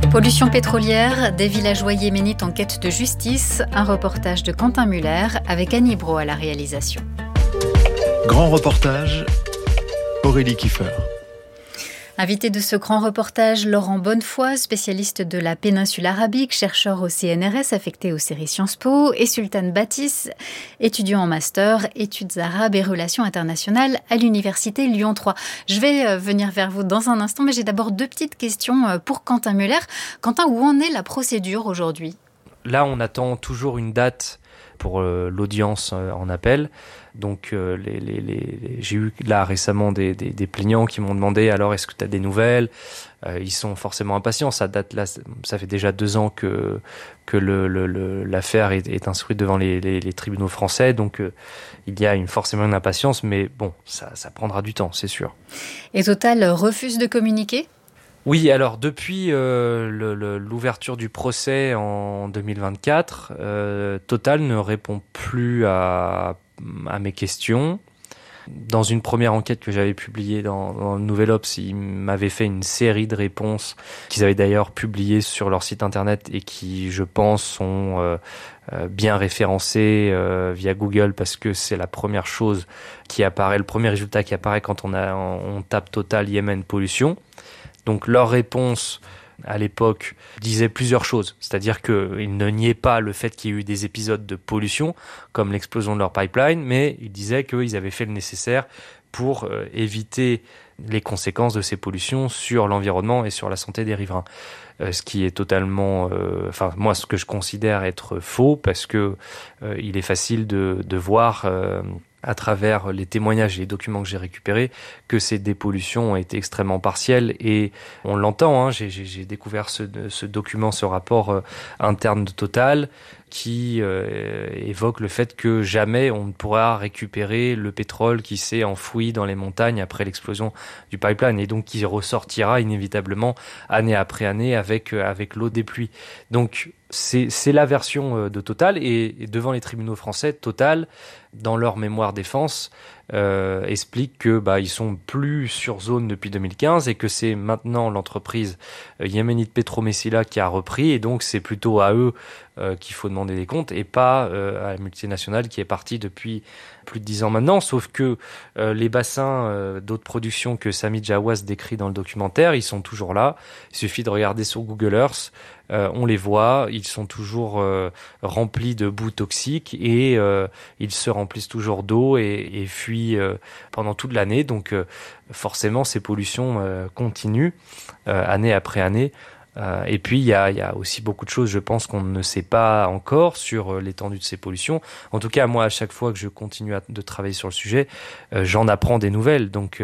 Pollution pétrolière, des villageois yéménites en quête de justice, un reportage de Quentin Muller avec Annie Brault à la réalisation. Grand reportage, Aurélie Kiefer. Invité de ce grand reportage, Laurent Bonnefoy, spécialiste de la péninsule arabique, chercheur au CNRS affecté aux séries Sciences Po, et Sultan Bâtis, étudiant en master, études arabes et relations internationales à l'université Lyon 3. Je vais venir vers vous dans un instant, mais j'ai d'abord deux petites questions pour Quentin Muller. Quentin, où en est la procédure aujourd'hui ? Là, on attend toujours une date pour l'audience en appel. Donc j'ai eu là récemment des plaignants qui m'ont demandé alors est-ce que tu as des nouvelles ? Ils sont forcément impatients. Ça date là, ça fait déjà 2 ans que l'affaire est instruite devant les tribunaux français. Donc il y a forcément une impatience, mais bon, ça prendra du temps, c'est sûr. Et Total refuse de communiquer ? Oui, alors depuis l'ouverture du procès en 2024, Total ne répond plus à mes questions. Dans une première enquête que j'avais publiée dans le Nouvel Obs, ils m'avaient fait une série de réponses qu'ils avaient d'ailleurs publiées sur leur site internet et qui, je pense, sont bien référencées via Google parce que c'est la première chose qui apparaît, le premier résultat qui apparaît quand on tape Total Yémen pollution. Donc leur réponse à l'époque disait plusieurs choses, c'est-à-dire qu'ils ne niaient pas le fait qu'il y ait eu des épisodes de pollution, comme l'explosion de leur pipeline, mais ils disaient qu'ils avaient fait le nécessaire pour éviter les conséquences de ces pollutions sur l'environnement et sur la santé des riverains. Ce qui est totalement, moi, ce que je considère être faux, parce que il est facile de voir à travers les témoignages et les documents que j'ai récupérés, que ces dépollutions ont été extrêmement partielles et on l'entend, j'ai découvert ce document, ce rapport interne de Total qui évoque le fait que jamais on ne pourra récupérer le pétrole qui s'est enfoui dans les montagnes après l'explosion du pipeline et donc qui ressortira inévitablement année après année avec l'eau des pluies. Donc c'est la version de Total et devant les tribunaux français, Total, dans leur mémoire défense, explique que ils sont plus sur zone depuis 2015 et que c'est maintenant l'entreprise yéménite Petromessila qui a repris et donc c'est plutôt à eux qu'il faut demander des comptes et pas à la multinationale qui est partie depuis plus de 10 ans maintenant, sauf que les bassins d'eau de production que Sami Jawaz décrit dans le documentaire, ils sont toujours là. Il suffit de regarder sur Google Earth, on les voit, ils sont toujours remplis de boue toxique et ils se remplissent toujours d'eau et fuient pendant toute l'année. Donc forcément, ces pollutions continuent année après année. Et puis il y a aussi beaucoup de choses, je pense, qu'on ne sait pas encore sur l'étendue de ces pollutions. En tout cas, moi, à chaque fois que je continue de travailler sur le sujet, j'en apprends des nouvelles. Donc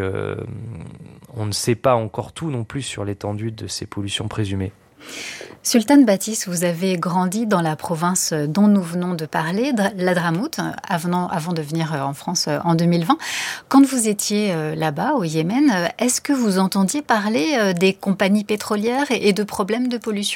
on ne sait pas encore tout non plus sur l'étendue de ces pollutions présumées. Sultan Bâtis, vous avez grandi dans la province dont nous venons de parler, l'Hadramout, avant de venir en France en 2020. Quand vous étiez là-bas, au Yémen, est-ce que vous entendiez parler des compagnies pétrolières et de problèmes de pollution ?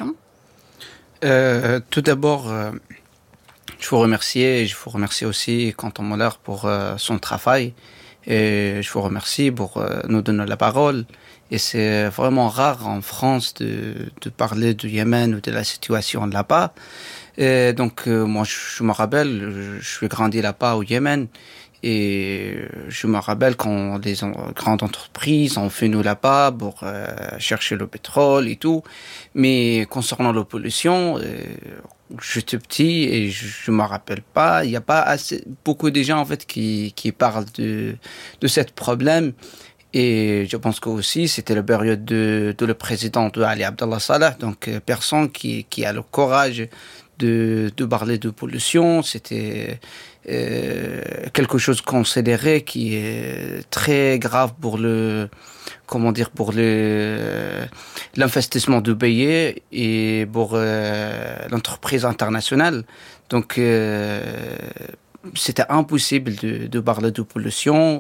Tout d'abord, je vous remercie et je vous remercie aussi Quentin Muller pour son travail. Et je vous remercie pour nous donner la parole. Et c'est vraiment rare en France de parler du Yémen ou de la situation là-bas. Et donc, moi, je me rappelle, je suis grandi là-bas au Yémen. Et je me rappelle quand les grandes entreprises ont fait nous là-bas pour chercher le pétrole et tout. Mais concernant la pollution, j'étais petit et je me rappelle pas. Il y a pas beaucoup de gens en fait qui parlent de ce problème. Et je pense que aussi c'était la période de le président de Ali Abdallah Saleh, donc personne qui a le courage de parler de pollution. C'était quelque chose considéré qui est très grave pour l'investissement du pays et pour l'entreprise internationale. Donc c'était impossible de parler de pollution